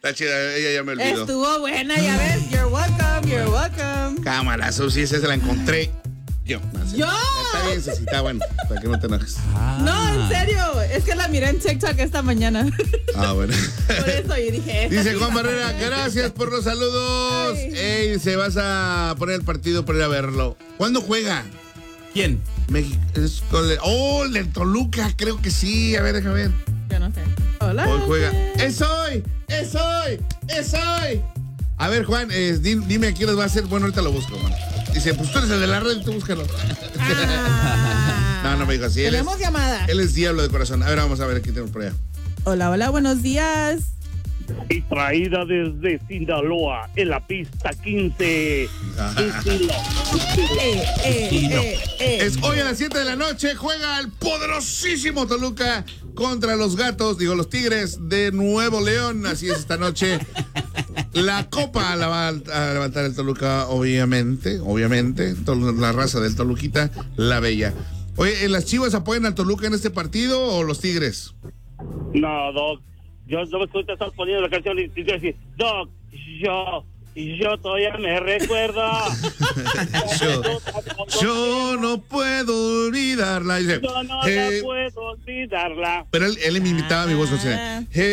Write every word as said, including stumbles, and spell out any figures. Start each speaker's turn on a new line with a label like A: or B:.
A: Está chida, ella ya me olvidó.
B: Estuvo buena, ya ves. You're welcome, you're welcome.
A: Cámara, Susi, esa se la encontré yo. Así.
B: ¿Yo?
A: Está bien, Susi, está bueno, para que no te enojes.
C: Ah.
B: No, en serio. Es que la miré en TikTok esta mañana.
A: Ah, bueno.
B: Por eso yo dije. esta
A: Dice
B: sí
A: Juan
B: va a
A: Barrera,
B: poner.
A: gracias por los saludos.
B: Ay.
A: Ey, se vas a poner el partido para ir a verlo. ¿Cuándo juega?
C: ¿Quién?
A: México. Es con el- oh, el del Toluca, creo que sí. A ver, déjame ver.
B: Yo no sé. Hola.
A: Hoy juega. ¡Es hoy! ¡Es hoy! ¡Es hoy! A ver, Juan, eh, di- dime a quién les va a hacer. Bueno, ahorita lo busco, man. Dice, pues tú eres el de la red, tú búscalo.
B: Ah.
A: No, no me digas así. Él es,
B: Tenemos llamada.
A: él es diablo de corazón. A ver, vamos a ver qué tenemos por allá.
B: Hola, hola, buenos días.
D: Y traída desde Sinaloa, en la pista quince. Estilo, estilo.
B: Eh, eh, eh, eh.
A: Es hoy a las siete de la noche, juega el poderosísimo Toluca contra los gatos, digo, los Tigres de Nuevo León. Así es esta noche. La copa la va a levantar el Toluca, obviamente, obviamente. La raza del Toluquita, la bella. Oye, ¿las Chivas apoyan al Toluca en este partido o los Tigres?
D: No, Doc. Yo no me escucho estar poniendo la canción y, y yo decir, Doc, yo, yo todavía me recuerdo.
A: yo, yo no puedo olvidarla. Dice,
D: Yo no
A: "Hey".
D: la puedo olvidarla.
A: Pero él, él imitaba mi voz, o sea,
B: Ah.
A: "Hey,